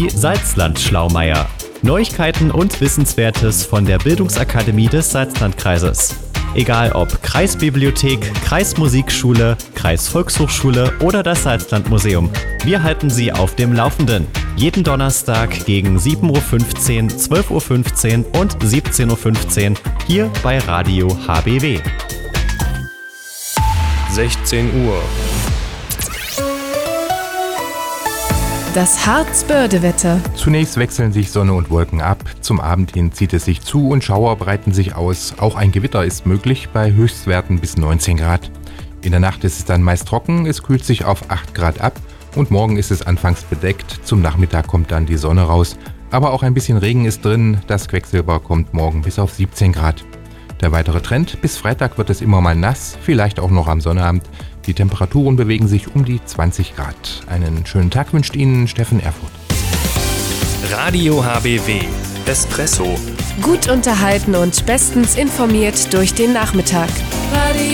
Die Salzland-Schlaumeier. Neuigkeiten und Wissenswertes von der Bildungsakademie des Salzlandkreises. Egal ob Kreisbibliothek, Kreismusikschule, Kreisvolkshochschule oder das Salzlandmuseum. Wir halten Sie auf dem Laufenden. Jeden Donnerstag gegen 7.15 Uhr, 12.15 Uhr und 17.15 Uhr hier bei Radio HBW. 16 Uhr. Das Harzbörde-Wetter. Zunächst wechseln sich Sonne und Wolken ab. Zum Abend hin zieht es sich zu und Schauer breiten sich aus. Auch ein Gewitter ist möglich bei Höchstwerten bis 19 Grad. In der Nacht ist es dann meist trocken, es kühlt sich auf 8 Grad ab und morgen ist es anfangs bedeckt. Zum Nachmittag kommt dann die Sonne raus. Aber auch ein bisschen Regen ist drin. Das Quecksilber kommt morgen bis auf 17 Grad. Der weitere Trend: bis Freitag wird es immer mal nass, vielleicht auch noch am Sonnabend. Die Temperaturen bewegen sich um die 20 Grad. Einen schönen Tag wünscht Ihnen Steffen Erfurt. Radio HBW. Espresso. Gut unterhalten und bestens informiert durch den Nachmittag.